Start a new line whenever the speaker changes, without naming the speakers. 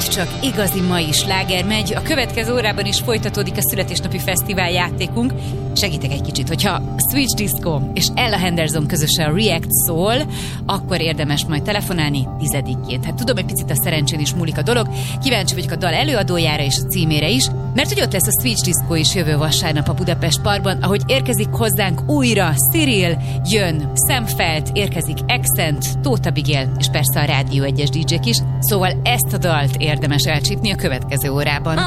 csak igazi mai sláger megy. A következő órában is folytatódik a születésnapi fesztivál játékunk. Segítek egy kicsit, hogyha Switch Disco és Ella Henderson közösen React szól, akkor érdemes majd telefonálni 10-ként. Hát tudom, hogy picit a szerencsén is múlik a dolog. Kíváncsi vagyok a dal előadójára és a címére is, mert hogy ott lesz a Switch Disco is jövő vasárnap a Budapest Parkban, ahogy érkezik hozzánk újra Cyril, jön Sam Felt, érkezik Accent, Tóth Abigail, és persze a Rádió 1-es DJ-k is. Szóval ezt a dalt érdemes elcsípni a következő órában.